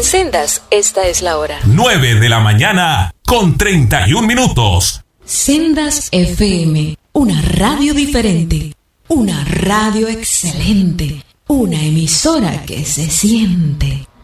Sendas, esta es la hora. 9 de la mañana con 31 minutos. Sendas FM, una radio diferente, una radio excelente, una emisora que se siente.